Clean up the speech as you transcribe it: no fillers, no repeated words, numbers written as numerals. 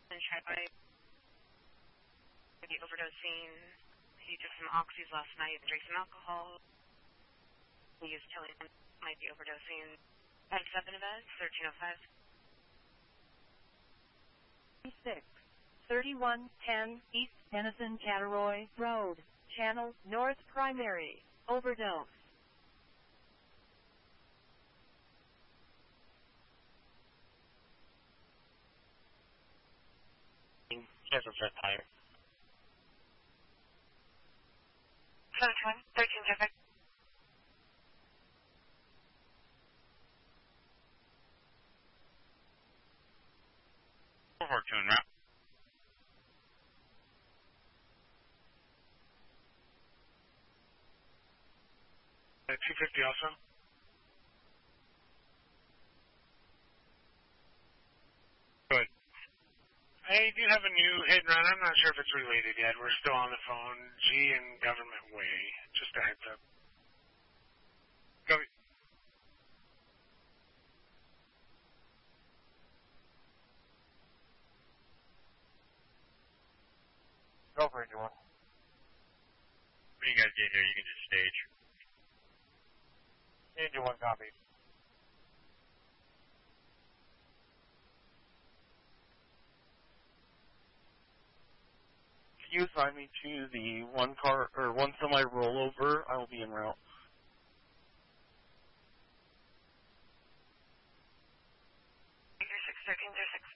And tried by the overdosing. He took some oxys last night, drank some alcohol. He used Tillian, might be overdosing. At 7 of us, 1305. 6. 3110 East Denison Catteroy Road, Channel North Primary, overdose. Cancel set higher. 721, 1305. Over to en route. At 250 also. Good. I do have a new hit and run. I'm not sure if it's related yet. We're still on the phone. G and Government Way. Just a heads up. Go. Go for it, Joel. When you guys get here, you can just stage. Angel 1 copy. Can you assign me to the one semi rollover? I will be en route. 36, 1306.